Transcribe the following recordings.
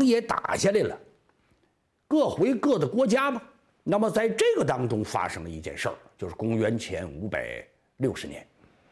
也打下来了，各回各的国家嘛。那么在这个当中发生了一件事儿，就是公元前560年，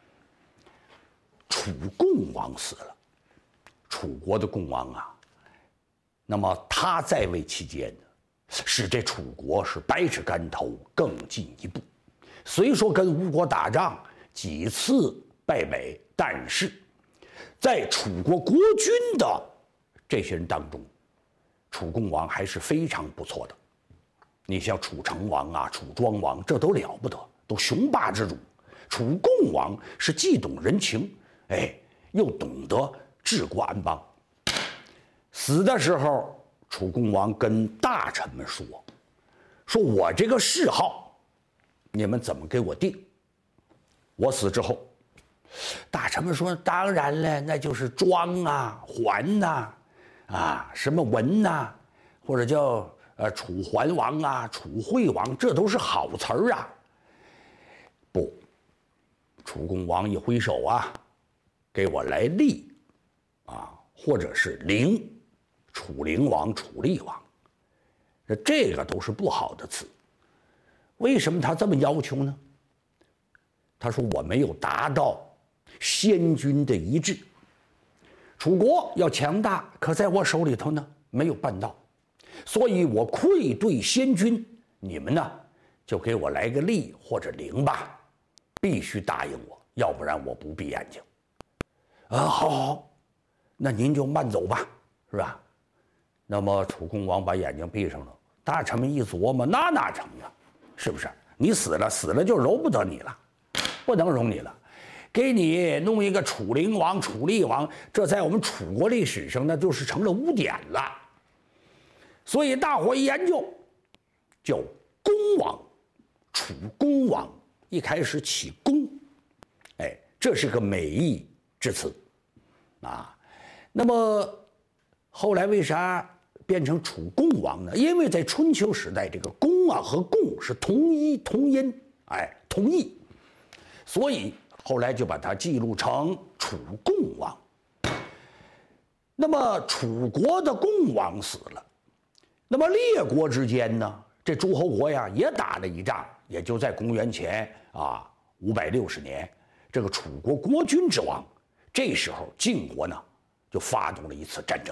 楚共王死了。楚国的共王啊，那么他在位期间呢，使这楚国是百尺竿头更进一步。虽说跟吴国打仗几次败北，但是在楚国国君的这些人当中，楚共王还是非常不错的。你像楚成王啊、楚庄王，这都了不得，都雄霸之主。楚共王是既懂人情，又懂得治国安邦。死的时候，楚共王跟大臣们说我这个谥号，你们怎么给我定？我死之后，大臣们说当然了，那就是庄啊、桓呐、什么文呐、或者叫楚桓王啊、楚惠王，这都是好词儿啊。不，楚共王一挥手啊，给我来立或者是陵，楚灵王、楚厉王，这个都是不好的词。为什么他这么要求呢？他说我没有达到先君的一致，楚国要强大，可在我手里头呢没有办到，所以我愧对先君，你们呢就给我来个厉或者陵吧，必须答应我，要不然我不闭眼睛。好，那您就慢走吧，是吧？那么楚共王把眼睛闭上了，大臣们一琢磨，那哪成啊？是不是？你死了就容不得你了，不能容你了。给你弄一个楚灵王、楚厉王，这在我们楚国历史上那就是成了污点了。所以大伙一研究，叫公王，楚公王。一开始起公，这是个美意之词那么后来为啥变成楚共王呢？因为在春秋时代，这个公和共是同音同义，所以后来就把它记录成楚共王。那么楚国的共王死了，那么列国之间呢，这诸侯国呀也打了一仗，也就在公元前560年，这个楚国国君之王，这时候晋国呢就发动了一次战争，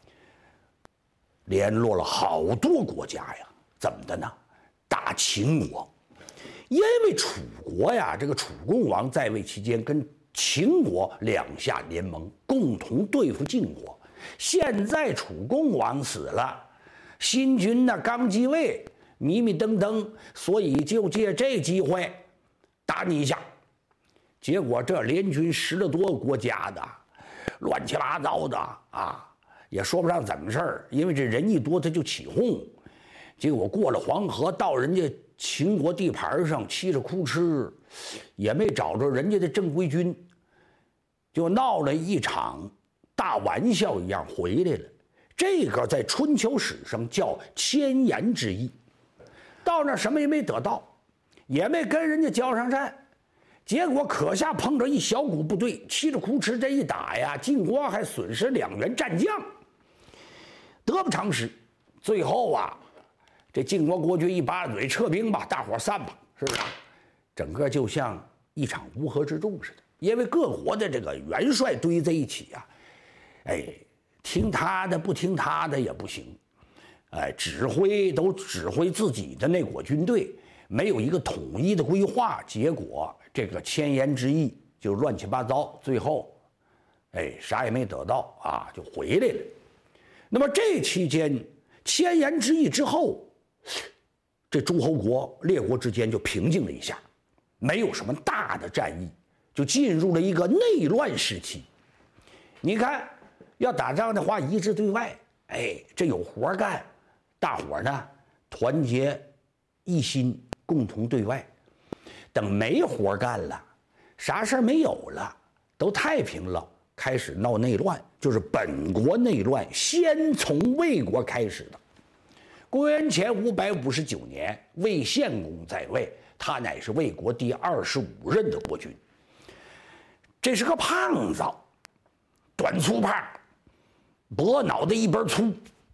联络了好多国家呀。怎么的呢？打秦国。因为楚国呀，这个楚共王在位期间跟秦国两下联盟，共同对付晋国。现在楚共王死了，新君呢刚继位，迷迷瞪瞪，所以就借这机会打你一下。结果这联军10多个国家的，乱七八糟的也说不上怎么事儿，因为这人一多他就起哄。结果过了黄河，到人家秦国地盘上，嘁哧哭哧，也没找着人家的正规军，就闹了一场大玩笑一样回来了。这个在春秋史上叫千言之役。到那什么也没得到，也没跟人家交上战，结果可下碰着一小股部队，嘁哧哭哧这一打呀，晋国还损失2员战将，得不偿失。最后这晋国国君一巴掌嘴，撤兵吧，大伙散吧，是不是？整个就像一场乌合之众似的，因为各国的这个元帅堆在一起听他的不听他的也不行，指挥自己的那国军队，没有一个统一的规划，结果这个千言之役就乱七八糟，最后啥也没得到就回来了。那么这期间千言之役之后，这诸侯国列国之间就平静了一下，没有什么大的战役，就进入了一个内乱时期。你看，要打仗的话，一致对外，这有活干，大伙呢团结一心，共同对外。等没活干了，啥事儿没有了，都太平了，开始闹内乱，就是本国内乱，先从魏国开始的。公元前559年，魏献公在位，他乃是魏国第25任的国君。这是个胖子，短粗胖，脖脑袋一边粗，